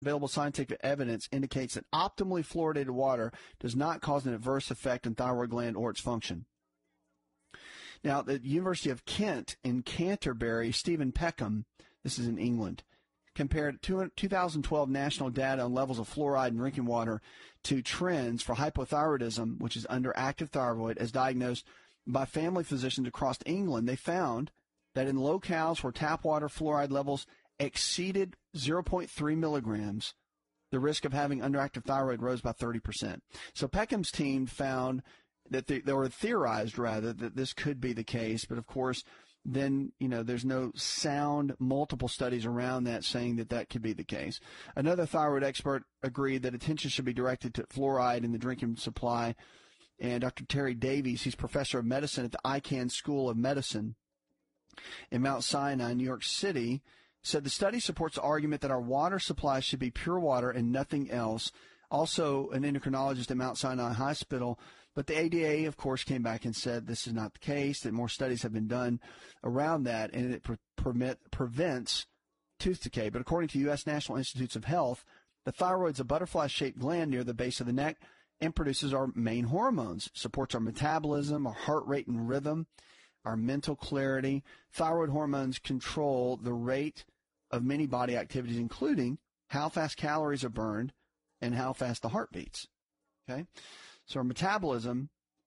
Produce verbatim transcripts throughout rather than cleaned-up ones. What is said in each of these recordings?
Available scientific evidence indicates that optimally fluoridated water does not cause an adverse effect on thyroid gland or its function. Now, the University of Kent in Canterbury, Stephen Peckham, this is in England, compared two thousand twelve national data on levels of fluoride in drinking water to trends for hypothyroidism, which is underactive thyroid, as diagnosed by family physicians across England. They found that in locales where tap water fluoride levels exceeded zero point three milligrams, the risk of having underactive thyroid rose by thirty percent. So Peckham's team found that they, they were theorized, rather, that this could be the case. But, of course, then, you know, there's no sound multiple studies around that saying that that could be the case. Another thyroid expert agreed that attention should be directed to fluoride in the drinking supply. And Doctor Terry Davies, he's professor of medicine at the Icahn School of Medicine in Mount Sinai, New York City, said the study supports the argument that our water supply should be pure water and nothing else. Also an endocrinologist at Mount Sinai Hospital. But the A D A, of course, came back and said this is not the case, that more studies have been done around that, and it pre- permit, prevents tooth decay. But according to U S National Institutes of Health, the thyroid's a butterfly-shaped gland near the base of the neck and produces our main hormones, supports our metabolism, our heart rate and rhythm, our mental clarity. Thyroid hormones control the rate of many body activities, including how fast calories are burned and how fast the heart beats. Okay? So our metabolism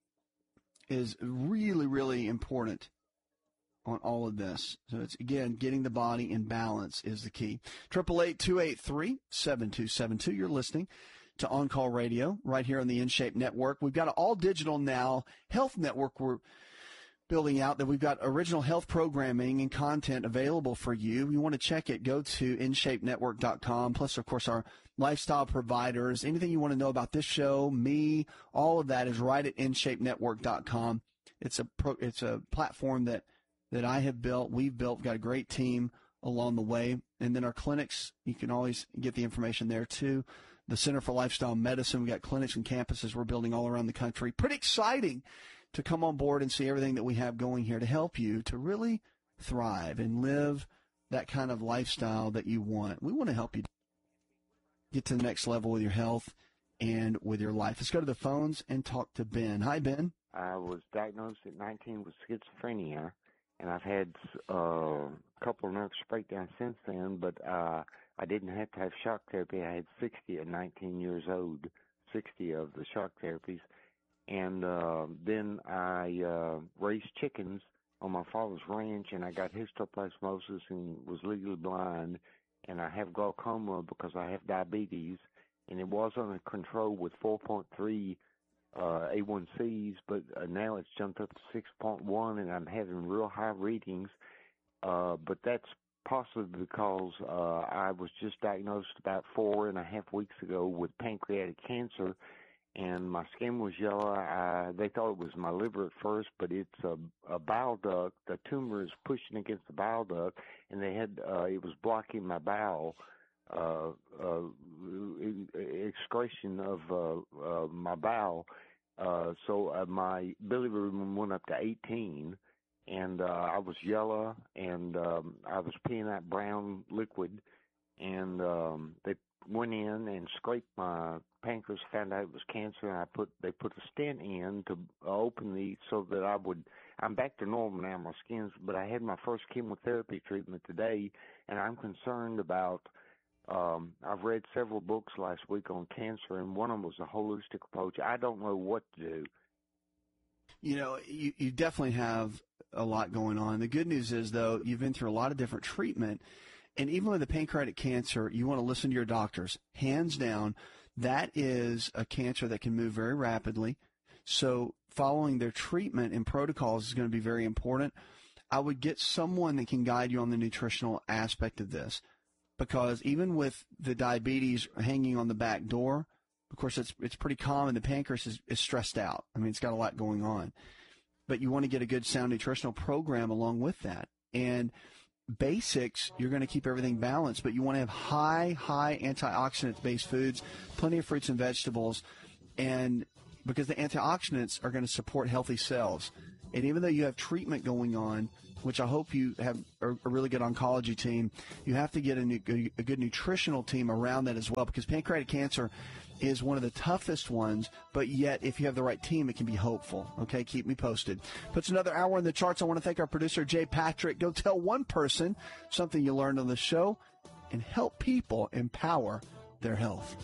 is really, really important on all of this. So it's, again, getting the body in balance is the key. eight eight eight, two eight three, seven two seven two. You're listening to On Call Radio right here on the InShape Network. We've got an all-digital now health network we're building out, that we've got original health programming and content available for you. You want to check it, go to in shape network dot com. Plus, of course, our lifestyle providers. Anything you want to know about this show, me, all of that is right at in shape network dot com. It's a pro, it's a platform that, that I have built, we've built, we've got a great team along the way. And then our clinics, you can always get the information there too. The Center for Lifestyle Medicine, we've got clinics and campuses we're building all around the country. Pretty exciting to come on board and see everything that we have going here to help you to really thrive and live that kind of lifestyle that you want. We want to help you get to the next level with your health and with your life. Let's go to the phones and talk to Ben. Hi, Ben. I was diagnosed at nineteen with schizophrenia, and I've had uh, a couple of nervous breakdowns since then, but uh, I didn't have to have shock therapy. I had sixty at nineteen years old, sixty of the shock therapies. And uh, then I uh, raised chickens on my father's ranch, and I got histoplasmosis and was legally blind. And I have glaucoma because I have diabetes, and it was under control with four point three uh, A one C's, but uh, now it's jumped up to six point one, and I'm having real high readings. Uh, but that's possibly because uh, I was just diagnosed about four and a half weeks ago with pancreatic cancer, and my skin was yellow. I, they thought it was my liver at first, but it's a, a bile duct. The tumor is pushing against the bile duct, and they had uh, it was blocking my bowel uh, uh, excretion of uh, uh, my bowel. Uh, so uh, my bilirubin went up to eighteen, and uh, I was yellow, and um, I was peeing out brown liquid, and um, they went in and scraped my pancreas, found out it was cancer, and I put they put a stent in to open the so that I would. I'm back to normal now, my skin's, but I had my first chemotherapy treatment today, and I'm concerned about. Um, I've read several books last week on cancer, and one of them was a holistic approach. I don't know what to do. You know, you, you definitely have a lot going on. The good news is, though, you've been through a lot of different treatment. And even with the pancreatic cancer, you want to listen to your doctors. Hands down, that is a cancer that can move very rapidly. So following their treatment and protocols is going to be very important. I would get someone that can guide you on the nutritional aspect of this, because even with the diabetes hanging on the back door, of course, it's it's pretty common. The pancreas is, is stressed out. I mean, it's got a lot going on. But you want to get a good, sound nutritional program along with that. And basics, you're going to keep everything balanced, but you want to have high, high antioxidant-based foods, plenty of fruits and vegetables, and because the antioxidants are going to support healthy cells. And even though you have treatment going on, which I hope you have a, a really good oncology team, you have to get a, new, a good nutritional team around that as well, because pancreatic cancer is one of the toughest ones, but yet if you have the right team, it can be hopeful. Okay, keep me posted. Puts another hour in the charts. I want to thank our producer, Jay Patrick. Go tell one person something you learned on the show and help people empower their health.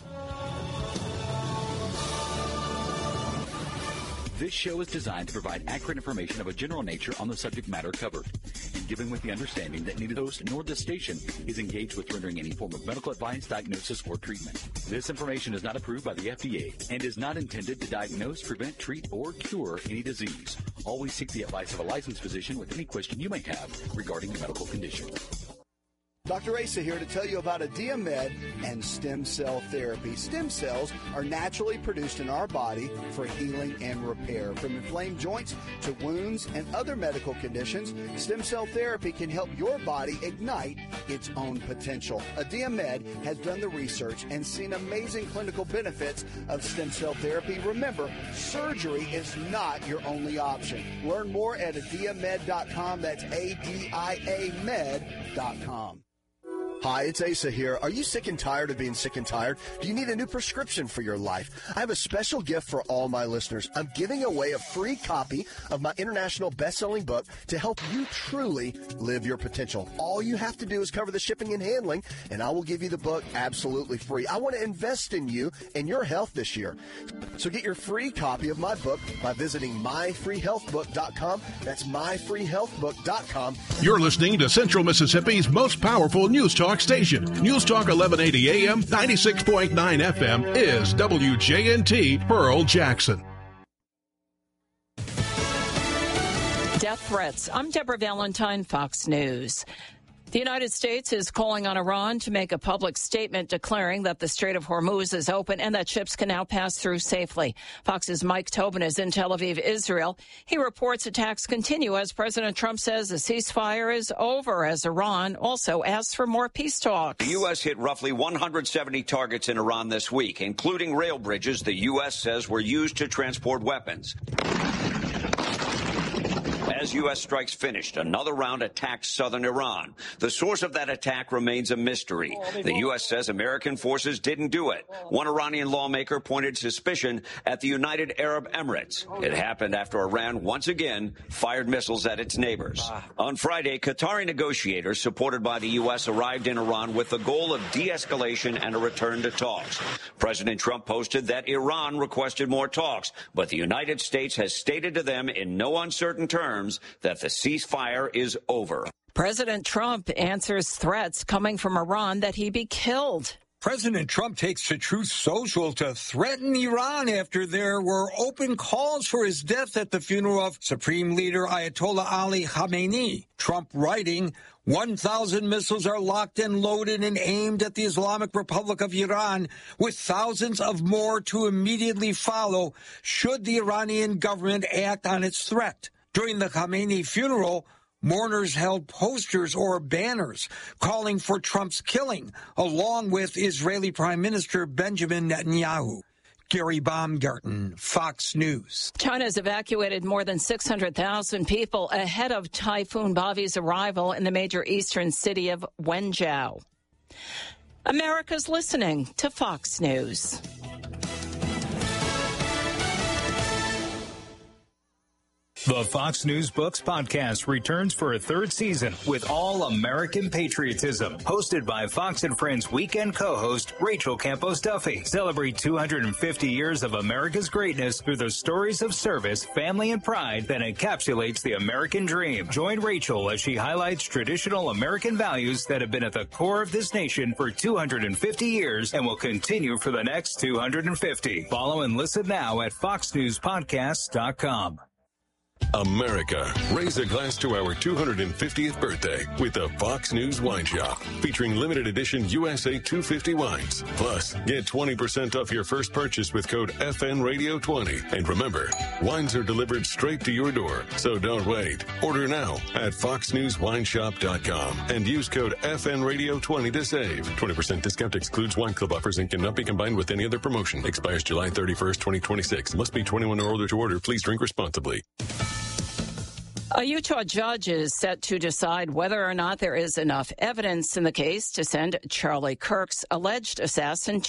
This show is designed to provide accurate information of a general nature on the subject matter covered, and given with the understanding that neither the host nor the station is engaged with rendering any form of medical advice, diagnosis, or treatment. This information is not approved by the F D A and is not intended to diagnose, prevent, treat, or cure any disease. Always seek the advice of a licensed physician with any question you may have regarding your medical condition. Doctor Asa here to tell you about Adiamed and stem cell therapy. Stem cells are naturally produced in our body for healing and repair. From inflamed joints to wounds and other medical conditions, stem cell therapy can help your body ignite its own potential. Adiamed has done the research and seen amazing clinical benefits of stem cell therapy. Remember, surgery is not your only option. Learn more at adiamed dot com. That's A D I A med dot com. Hi, it's Asa here. Are you sick and tired of being sick and tired? Do you need a new prescription for your life? I have a special gift for all my listeners. I'm giving away a free copy of my international best-selling book to help you truly live your potential. All you have to do is cover the shipping and handling, and I will give you the book absolutely free. I want to invest in you and your health this year. So get your free copy of my book by visiting my free health book dot com. That's my free health book dot com. You're listening to Central Mississippi's most powerful news talk station. News Talk eleven eighty A M, ninety-six point nine F M is W J N T Pearl Jackson. Death threats. I'm Deborah Valentine, Fox News. The United States is calling on Iran to make a public statement declaring that the Strait of Hormuz is open and that ships can now pass through safely. Fox's Mike Tobin is in Tel Aviv, Israel. He reports attacks continue as President Trump says the ceasefire is over, as Iran also asks for more peace talks. The U S hit roughly one hundred seventy targets in Iran this week, including rail bridges the U S says were used to transport weapons. As U S strikes finished, another round attacked southern Iran. The source of that attack remains a mystery. The U S says American forces didn't do it. One Iranian lawmaker pointed suspicion at the United Arab Emirates. It happened after Iran once again fired missiles at its neighbors. On Friday, Qatari negotiators supported by the U S arrived in Iran with the goal of de-escalation and a return to talks. President Trump posted that Iran requested more talks, but the United States has stated to them in no uncertain terms that the ceasefire is over. President Trump answers threats coming from Iran that he be killed. President Trump takes to Truth Social to threaten Iran after there were open calls for his death at the funeral of Supreme Leader Ayatollah Ali Khamenei. Trump writing, one thousand missiles are locked and loaded and aimed at the Islamic Republic of Iran, with thousands of more to immediately follow should the Iranian government act on its threat. During the Khamenei funeral, mourners held posters or banners calling for Trump's killing, along with Israeli Prime Minister Benjamin Netanyahu. Gary Baumgarten, Fox News. China's evacuated more than six hundred thousand people ahead of Typhoon Bavi's arrival in the major eastern city of Wenzhou. America's listening to Fox News. The Fox News Books podcast returns for a third season with all American patriotism. Hosted by Fox and Friends weekend co-host Rachel Campos Duffy. Celebrate two hundred fifty years of America's greatness through the stories of service, family, and pride that encapsulates the American dream. Join Rachel as she highlights traditional American values that have been at the core of this nation for two hundred fifty years and will continue for the next two hundred fifty. Follow and listen now at fox news podcasts dot com. America, raise a glass to our two hundred fiftieth birthday with the Fox News Wine Shop, featuring limited edition U S A two fifty wines. Plus, get twenty percent off your first purchase with code F N Radio twenty. And remember, wines are delivered straight to your door, so don't wait. Order now at fox news wine shop dot com and use code F N Radio twenty to save. twenty percent discount excludes wine club offers and cannot be combined with any other promotion. Expires July thirty-first, twenty twenty-six. Must be twenty-one or older to order. Please drink responsibly. A Utah judge is set to decide whether or not there is enough evidence in the case to send Charlie Kirk's alleged assassin